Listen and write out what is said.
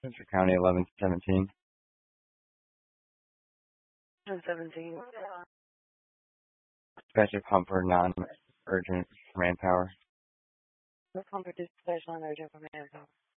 Central County 1117. 1017. Dispatcher pumper non-urgent manpower. The pumper dispatch non-urgent for manpower.